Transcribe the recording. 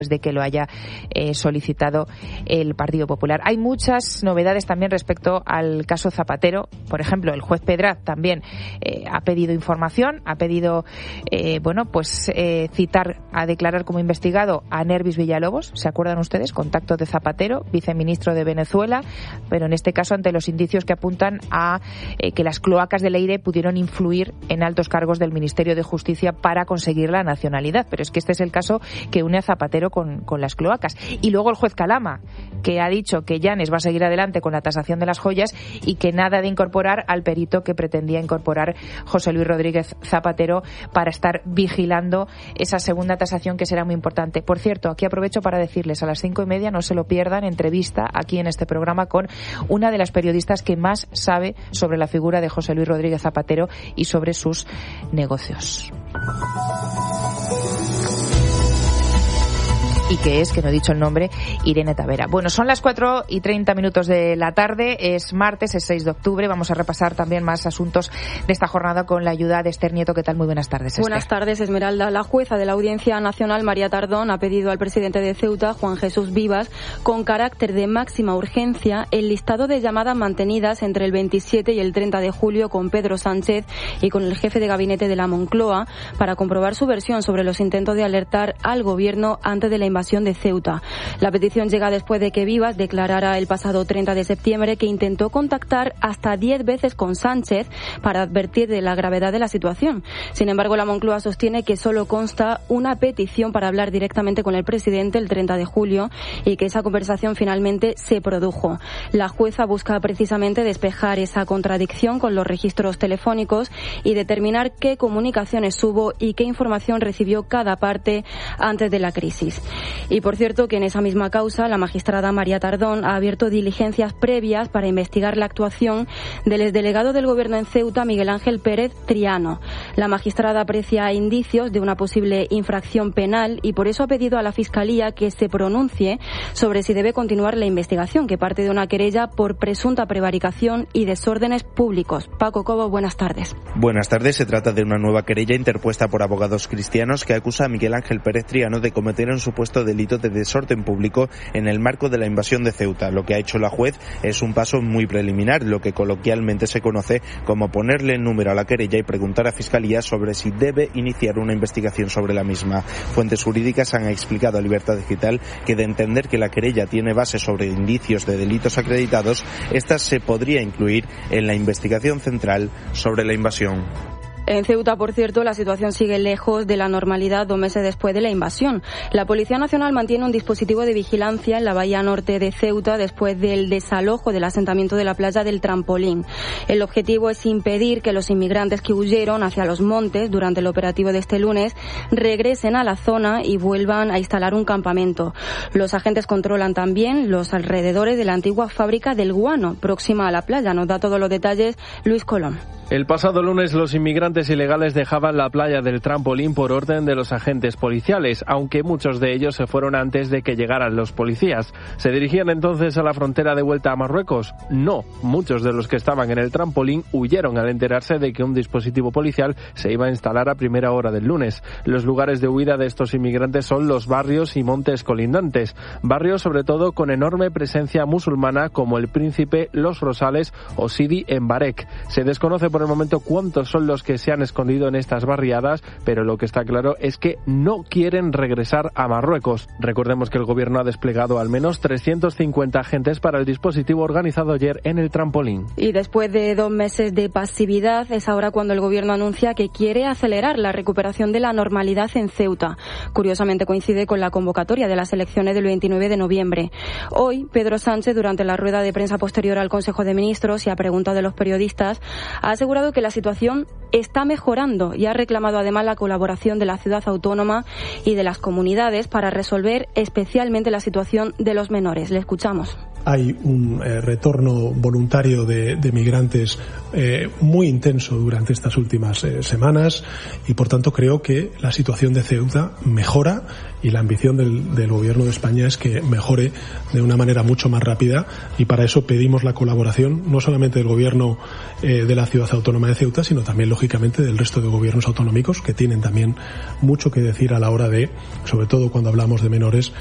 de que lo haya solicitado el Partido Popular. Hay muchas novedades también respecto al caso Zapatero. Por ejemplo, el juez Pedraz también ha pedido información, ha pedido citar a declarar como investigado a Nervis Villalobos. ¿Se acuerdan ustedes? Contacto de Zapatero, viceministro de Venezuela, pero en este caso ante los indicios que apuntan a que las cloacas de Leire pudieron influir en altos cargos del Ministerio de Justicia para conseguir la nacionalidad. Pero es que este es el caso que une a Zapatero con las cloacas. Y luego el juez Calama, que ha dicho que Llanes va a seguir adelante con la tasación de las joyas y que nada de incorporar al perito que pretendía incorporar José Luis Rodríguez Zapatero para estar vigilando esa segunda tasación, que será muy importante. Por cierto, aquí aprovecho para decirles, a las 5:30, no se lo pierdan, entrevista aquí en este programa con una de las periodistas que más sabe sobre la figura de José Luis Rodríguez Zapatero y sobre sus negocios. Y que es, que no he dicho el nombre, Irene Tavera. Bueno, son las 4:30 de la tarde, es martes, es 6 de octubre. Vamos a repasar también más asuntos de esta jornada con la ayuda de Esther Nieto. ¿Qué tal? Muy buenas tardes, Esther. Buenas tardes, Esmeralda. La jueza de la Audiencia Nacional, María Tardón, ha pedido al presidente de Ceuta, Juan Jesús Vivas, con carácter de máxima urgencia, el listado de llamadas mantenidas entre el 27 y el 30 de julio con Pedro Sánchez y con el jefe de gabinete de la Moncloa para comprobar su versión sobre los intentos de alertar al gobierno antes de la invasión de Ceuta. La petición llega después de que Vivas declarara el pasado 30 de septiembre que intentó contactar hasta 10 veces con Sánchez para advertir de la gravedad de la situación. Sin embargo, la Moncloa sostiene que solo consta una petición para hablar directamente con el presidente el 30 de julio y que esa conversación finalmente se produjo. La jueza busca precisamente despejar esa contradicción con los registros telefónicos y determinar qué comunicaciones hubo y qué información recibió cada parte antes de la crisis. Y por cierto que en esa misma causa la magistrada María Tardón ha abierto diligencias previas para investigar la actuación del exdelegado del Gobierno en Ceuta, Miguel Ángel Pérez Triano. La magistrada aprecia indicios de una posible infracción penal y por eso ha pedido a la Fiscalía que se pronuncie sobre si debe continuar la investigación, que parte de una querella por presunta prevaricación y desórdenes públicos. Paco Cobo, buenas tardes. Buenas tardes. Se trata de una nueva querella interpuesta por abogados cristianos que acusa a Miguel Ángel Pérez Triano de cometer un supuesto delito de desorden público en el marco de la invasión de Ceuta. Lo que ha hecho la juez es un paso muy preliminar, lo que coloquialmente se conoce como ponerle número a la querella y preguntar a Fiscalía sobre si debe iniciar una investigación sobre la misma. Fuentes jurídicas han explicado a Libertad Digital que, de entender que la querella tiene base sobre indicios de delitos acreditados, esta se podría incluir en la investigación central sobre la invasión. En Ceuta, por cierto, la situación sigue lejos de la normalidad 2 meses después de la invasión. La Policía Nacional mantiene un dispositivo de vigilancia en la bahía norte de Ceuta después del desalojo del asentamiento de la playa del Trampolín. El objetivo es impedir que los inmigrantes que huyeron hacia los montes durante el operativo de este lunes regresen a la zona y vuelvan a instalar un campamento. Los agentes controlan también los alrededores de la antigua fábrica del guano, próxima a la playa. Nos da todos los detalles Luis Colón. El pasado lunes los inmigrantes ilegales dejaban la playa del Trampolín por orden de los agentes policiales, aunque muchos de ellos se fueron antes de que llegaran los policías. ¿Se dirigían entonces a la frontera de vuelta a Marruecos? No, muchos de los que estaban en el Trampolín huyeron al enterarse de que un dispositivo policial se iba a instalar a primera hora del lunes. Los lugares de huida de estos inmigrantes son los barrios y montes colindantes, barrios sobre todo con enorme presencia musulmana como El Príncipe, Los Rosales o Sidi en Barek. Se desconoce por el momento cuántos son los que se han escondido en estas barriadas, pero lo que está claro es que no quieren regresar a Marruecos. Recordemos que el gobierno ha desplegado al menos 350 agentes para el dispositivo organizado ayer en el Trampolín. Y después de 2 meses de pasividad, es ahora cuando el gobierno anuncia que quiere acelerar la recuperación de la normalidad en Ceuta. Curiosamente coincide con la convocatoria de las elecciones del 29 de noviembre. Hoy, Pedro Sánchez, durante la rueda de prensa posterior al Consejo de Ministros y a pregunta de los periodistas, ha asegurado que la situación está mejorando y ha reclamado además la colaboración de la ciudad autónoma y de las comunidades para resolver especialmente la situación de los menores. Le escuchamos. hay un retorno voluntario de migrantes muy intenso durante estas últimas semanas y por tanto creo que la situación de Ceuta mejora y la ambición del Gobierno de España es que mejore de una manera mucho más rápida y para eso pedimos la colaboración no solamente del Gobierno de la Ciudad Autónoma de Ceuta sino también lógicamente del resto de gobiernos autonómicos que tienen también mucho que decir a la hora de, sobre todo cuando hablamos de menores,